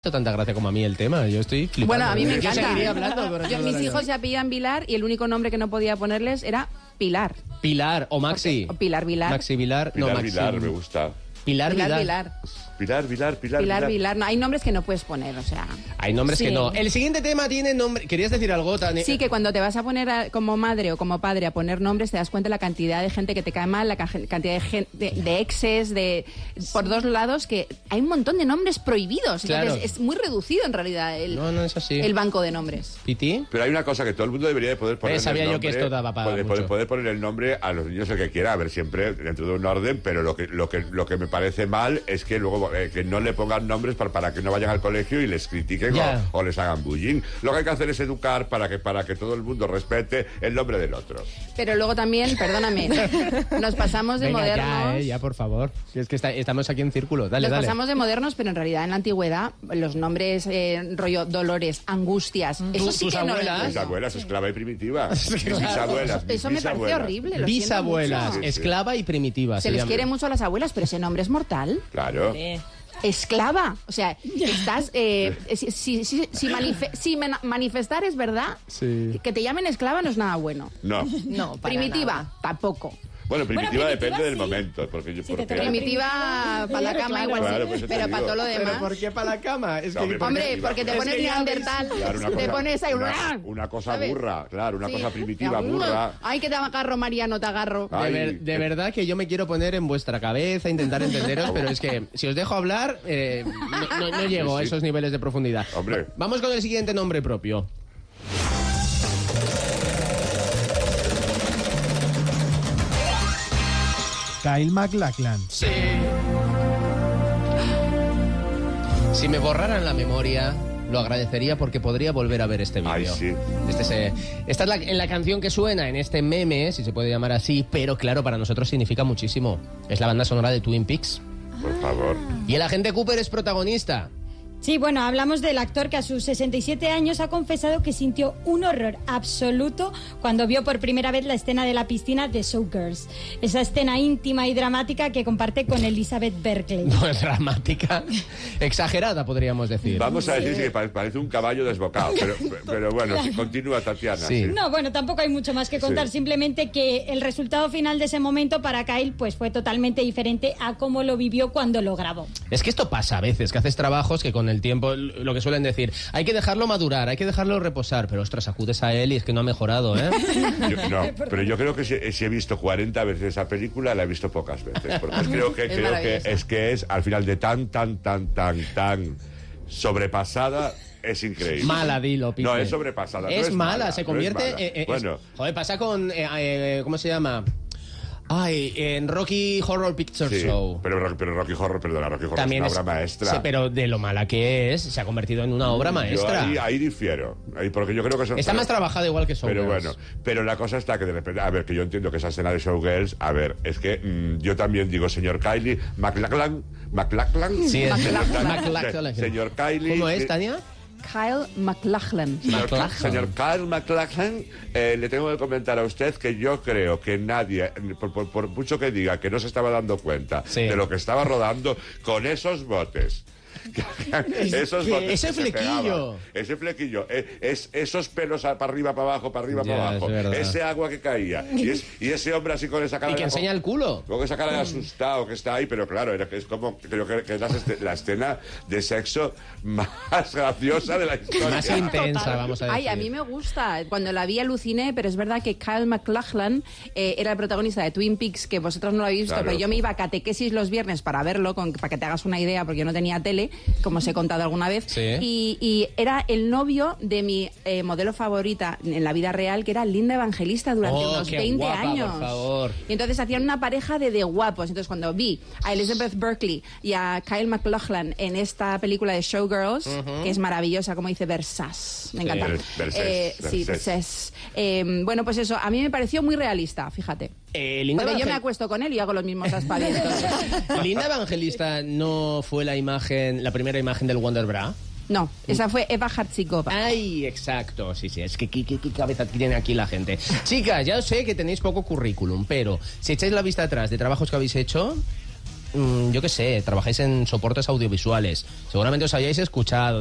Tanta gracia como a mí el tema, yo estoy flipando. Bueno, a mí me encanta. Yo seguiría hablando, pero Mis hijos se apellidan Vilar y el único nombre que no podía ponerles era Pilar. Pilar o Maxi. O Pilar Vilar. Maxi Vilar, Pilar, no Maxi. Vilar, me gusta. Pilar Vilar. Pilar Vilar. No, hay nombres que no puedes poner, o sea. Hay nombres que no. El siguiente tema tiene nombre. ¿Querías decir algo, Tania? Sí, que cuando te vas a poner como madre o como padre a poner nombres, te das cuenta de la cantidad de gente que te cae mal, la cantidad de exes, por dos lados, que hay un montón de nombres prohibidos. Claro. Entonces, es muy reducido en realidad No es así. el banco de nombres. ¿Piti? Pero hay una cosa que todo el mundo debería de poder poner. Sabía yo que esto daba para mucho. Poder poner el nombre a los niños el que quiera, a ver, siempre dentro de un orden, pero lo que me parece mal es que luego que no le pongan nombres para que no vayan al colegio y les critiquen o les hagan bullying. Lo que hay que hacer es educar para que todo el mundo respete el nombre del otro. Pero luego también, perdóname, nos pasamos de modernos. Ya, por favor. Es que estamos aquí en círculo. Dale. Pasamos de modernos, pero en realidad en la antigüedad los nombres rollo Dolores, Angustias, eso sí tus que abuelas. no. Mis abuelas, esclava y primitiva. Mis Claro. bisabuelas. Eso me parece horrible. Lo Bisabuelas, siento mucho. esclava y primitiva. Se les quiere mucho a las abuelas, pero ese nombre es mortal. Claro. Esclava, o sea, estás si manifestar es verdad, que te llamen esclava no es nada bueno. No. No, para Primitiva, nada. tampoco. Bueno, primitiva depende del sí. momento. Porque Primitiva para la cama igual Claro, sí, pues pero para todo lo demás. ¿Por qué para la cama? Es que, Hombre, porque te pones neandertal, te pones ahí una cosa ¿sabes? burra, claro, una Sí. cosa primitiva, burra. Ay, que te agarro, María, no te agarro. De verdad que yo me quiero poner en vuestra cabeza, intentar entenderos, pero es que si os dejo hablar, no llego a esos niveles de profundidad. Hombre. Vamos con el siguiente nombre propio. Kyle MacLachlan. Sí. Si me borraran la memoria, lo agradecería porque podría volver a ver este vídeo. Ay, sí. Esta es en la canción que suena en este meme, si se puede llamar así, pero claro, para nosotros significa muchísimo. Es la banda sonora de Twin Peaks. Por favor. Y el agente Cooper es protagonista. Sí, bueno, hablamos del actor que a sus 67 años ha confesado que sintió un horror absoluto cuando vio por primera vez la escena de la piscina de Showgirls. Esa escena íntima y dramática que comparte con Elizabeth Berkley. No es dramática, exagerada podríamos decir. Vamos a decir que parece un caballo desbocado, pero bueno, continúa, Tatiana. Sí. No, bueno, tampoco hay mucho más que contar, simplemente que el resultado final de ese momento para Kyle pues fue totalmente diferente a cómo lo vivió cuando lo grabó. Es que esto pasa a veces, que haces trabajos que con el tiempo, lo que suelen decir, hay que dejarlo madurar, hay que dejarlo reposar, pero ostras, acudes a él y es que no ha mejorado, ¿eh? Pero yo creo que si he visto 40 veces esa película, la he visto pocas veces, porque creo que es al final de tan sobrepasada. Es increíble. Mala, dilo, Pipe. No, es sobrepasada. Es no mala, se convierte... No es mala. Bueno. Joder, pasa con... ¿cómo se llama? Ay, en Rocky Horror Picture Show. Pero Rocky Horror También es una obra maestra. Sí, pero de lo mala que es, se ha convertido en una obra maestra. Yo ahí difiero. Porque yo creo que está más trabajada igual que Showgirls. Pero bueno, pero la cosa está que de repente... A ver, que yo entiendo que esa escena de Showgirls... A ver, es que yo también digo, señor Kylie... MacLachlan. Sí, es MacLachlan. Señor Kylie... ¿Cómo es, Tania? Kyle MacLachlan. Señor Kyle MacLachlan, le tengo que comentar a usted que yo creo que nadie, por mucho que diga que no se estaba dando cuenta de lo que estaba rodando con esos botes. Esos botes ese flequillo. Esos pelos para arriba, para abajo, para arriba, para abajo. Ese agua que caía. Y ese hombre así con esa cara. Y que enseña el culo. Con esa cara de asustado que está ahí, pero claro, es como, creo que es la escena de sexo más graciosa de la historia. Más intensa, vamos a decir. Ay, a mí me gusta. Cuando la vi aluciné, pero es verdad que Kyle MacLachlan era el protagonista de Twin Peaks, que vosotros no lo habéis visto, Claro. pero yo me iba a catequesis los viernes para verlo, para que te hagas una idea, porque yo no tenía tele, como os he contado alguna vez. Sí. Y era el novio de mi modelo favorita en la vida real, que era Linda Evangelista durante unos qué 20 guapa, años. por favor. Y entonces hacían una pareja de guapos. Entonces cuando vi a Elizabeth Berkley y a Kyle MacLachlan en esta película de Showgirls, que es maravillosa, como dice Versás, me encanta. Versés. Bueno, pues eso, a mí me pareció muy realista, fíjate. Porque yo me acuesto con él y hago los mismos aspavientos. Linda Evangelista no fue la primera imagen del Wonder Bra. No, esa fue Eva Hartsikova. Ay, exacto, sí, es que qué cabeza tiene aquí la gente. Chicas, ya sé que tenéis poco currículum, pero si echáis la vista atrás de trabajos que habéis hecho, yo qué sé, trabajáis en soportes audiovisuales, seguramente os hayáis escuchado